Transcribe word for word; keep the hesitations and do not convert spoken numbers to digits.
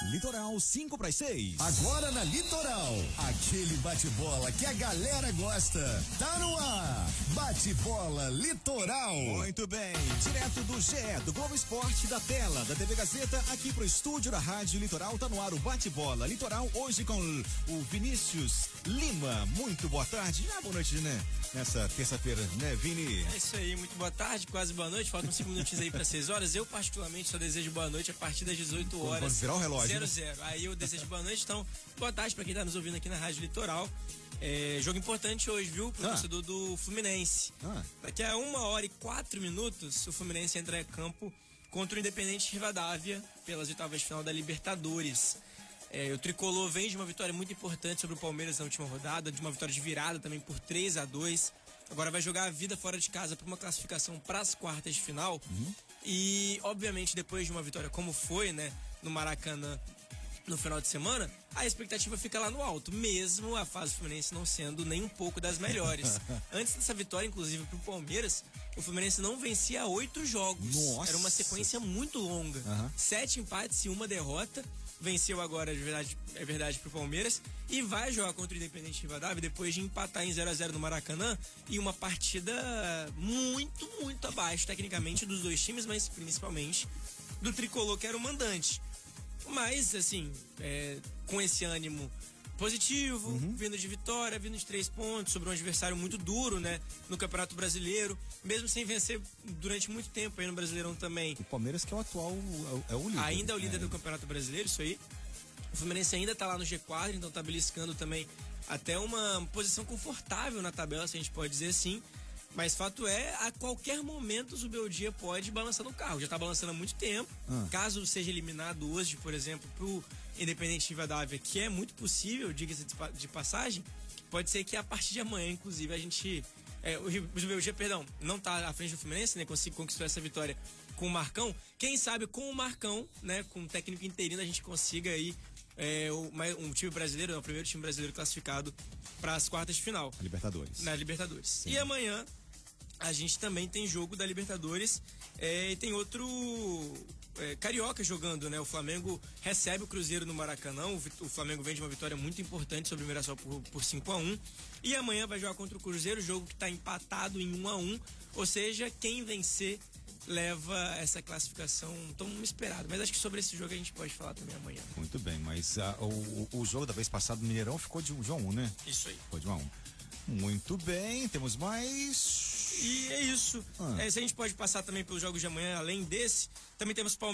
Litoral cinco para as seis. Agora na Litoral, aquele bate-bola que a galera gosta. Tá no ar. Bate-bola Litoral. Muito bem, direto do G E, do Globo Esporte, da tela, da T V Gazeta, aqui pro estúdio da Rádio Litoral, tá no ar o Bate-bola Litoral, hoje com o Vinícius Lima. Muito boa tarde, já boa noite, né? Nessa terça-feira, né, Vini? É isso aí, muito boa tarde, quase boa noite, faltam cinco minutinhos aí para seis horas. Eu, particularmente, só desejo boa noite a partir das dezoito horas. Vamos virar o relógio. zero né? zero. Aí eu desejo boa noite, então, boa tarde para quem tá nos ouvindo aqui na Rádio Litoral. É, jogo importante hoje, viu? Pro ah. torcedor do Fluminense. Ah. Daqui a uma hora e quatro minutos, o Fluminense entra em campo contra o Independente Rivadavia pelas oitavas de final da Libertadores. É, o Tricolor vem de uma vitória muito importante sobre o Palmeiras na última rodada, de uma vitória de virada também por três a dois. Agora vai jogar a vida fora de casa para uma classificação para as quartas de final. Uhum. E, obviamente, depois de uma vitória como foi, né, no Maracanã, no final de semana, a expectativa fica lá no alto, mesmo a fase do Fluminense não sendo nem um pouco das melhores. Antes dessa vitória, inclusive, pro Palmeiras, o Fluminense não vencia oito jogos. Nossa. Era uma sequência muito longa. Uhum. Sete empates e uma derrota. Venceu agora, de verdade, é verdade, pro Palmeiras. E vai jogar contra o Independente Rivadavia depois de empatar em zero a zero no Maracanã. E uma partida muito, muito abaixo, tecnicamente, dos dois times, mas principalmente do Tricolor, que era o mandante. Mas, assim, é, com esse ânimo positivo, uhum. vindo de vitória, vindo de três pontos, sobre um adversário muito duro, né, no Campeonato Brasileiro, mesmo sem vencer durante muito tempo aí no Brasileirão também. O Palmeiras, que é o atual, é o líder. Ainda é o líder é. do Campeonato Brasileiro, isso aí. O Fluminense ainda tá lá no G quatro, então tá beliscando também até uma posição confortável na tabela, se a gente pode dizer assim. Mas fato é, a qualquer momento o Zubeldia pode balançar no carro. Já tá balançando há muito tempo. Ah. Caso seja eliminado hoje, por exemplo, pro Independente Rivadavia, que é muito possível, diga-se de passagem, pode ser que a partir de amanhã, inclusive, a gente... É, o Zubeldia, perdão, não tá à frente do Fluminense, né? Conquistou essa vitória com o Marcão. Quem sabe com o Marcão, né? Com o técnico interino, a gente consiga aí é, um time brasileiro, o primeiro time brasileiro classificado para as quartas de final. A Libertadores. Na Libertadores. Sim. E amanhã a gente também tem jogo da Libertadores é, e tem outro é, carioca jogando, né? O Flamengo recebe o Cruzeiro no Maracanã. O, o Flamengo vem de uma vitória muito importante sobre o Mirassol por, por cinco a um. E amanhã vai jogar contra o Cruzeiro, jogo que está empatado em um a um. Ou seja, quem vencer leva essa classificação tão esperada. Mas acho que sobre esse jogo a gente pode falar também amanhã. Muito bem, mas uh, o, o jogo da vez passada no Mineirão ficou de um a um, né? Isso aí. Ficou de um a um. Muito bem, temos mais... E é isso. Ah. É, se a gente pode passar também pelos jogos de amanhã, além desse, também temos Palmeiras.